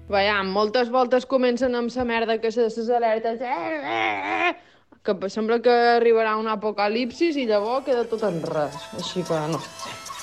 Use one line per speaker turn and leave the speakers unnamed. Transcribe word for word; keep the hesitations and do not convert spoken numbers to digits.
Veiem, moltes voltes comencen amb la merda que se les alertes... eh, eh, eh, que sembla que arribarà un apocalipsis i llavors queda tot en res. Així que no.